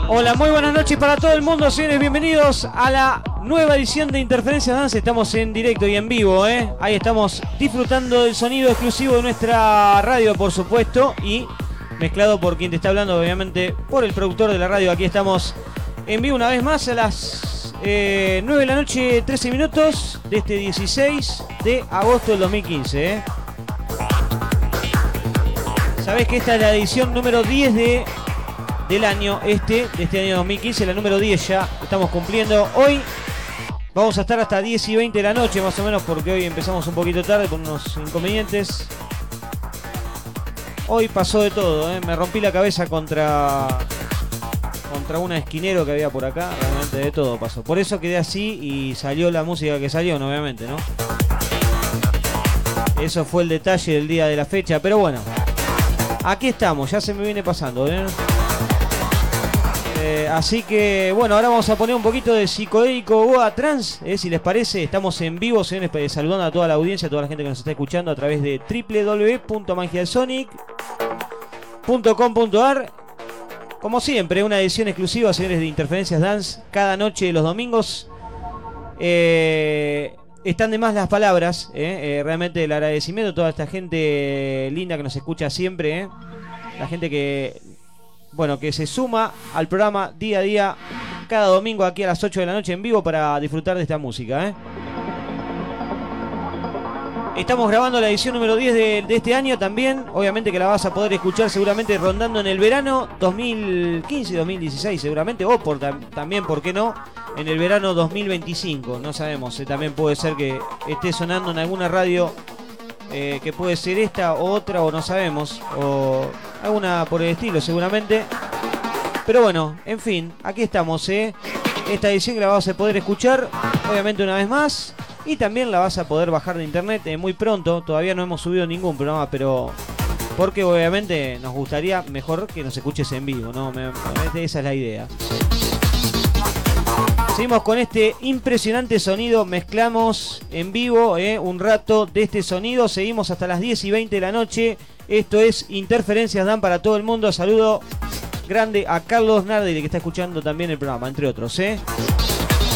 Hola, muy buenas noches para todo el mundo, señores, bienvenidos a la nueva edición de Interferencias Dance. Estamos en directo y en vivo, ahí estamos disfrutando del sonido exclusivo de nuestra radio, por supuesto, y mezclado por quien te está hablando, obviamente, por el productor de la radio. Aquí estamos en vivo una vez más a las 9 de la noche, 13 minutos de este 16 de agosto del 2015, Sabés que esta es la edición número 10 del año de este año 2015, la número 10 ya estamos cumpliendo. Hoy vamos a estar hasta 10 y 20 de la noche más o menos, porque hoy empezamos un poquito tarde por unos inconvenientes. Hoy pasó de todo, me rompí la cabeza contra un esquinero que había por acá, realmente de todo pasó. Por eso quedé así y salió la música que salió, ¿no? Obviamente, ¿no? Eso fue el detalle del día de la fecha, pero bueno. Aquí estamos, ya se me viene pasando, así que, bueno, ahora vamos a poner un poquito de psicodélico Goa Trans, si les parece. Estamos en vivo, señores, saludando a toda la audiencia, a toda la gente que nos está escuchando a través de www.magiasonic.com.ar. Como siempre, una edición exclusiva, señores, de Interferencias Dance, cada noche de los domingos. Están de más las palabras, realmente el agradecimiento a toda esta gente linda que nos escucha siempre, la gente que se suma al programa día a día, cada domingo aquí a las 8 de la noche en vivo para disfrutar de esta música, Estamos grabando la edición número 10 de este año también, obviamente que la vas a poder escuchar seguramente rondando en el verano 2015-2016 seguramente, o también, ¿por qué no?, en el verano 2025, no sabemos, también puede ser que esté sonando en alguna radio, que puede ser esta o otra, o no sabemos, o alguna por el estilo seguramente. Pero bueno, en fin, aquí estamos, esta edición que la vas a poder escuchar, obviamente una vez más, y también la vas a poder bajar de internet muy pronto. Todavía no hemos subido ningún programa, pero porque obviamente nos gustaría mejor que nos escuches en vivo, ¿no? Esa es la idea. Seguimos con este impresionante sonido, mezclamos en vivo un rato de este sonido, seguimos hasta las 10 y 20 de la noche. Esto es Interferencias Dan para todo el mundo. Saludo grande a Carlos Nardi, que está escuchando también el programa, entre otros,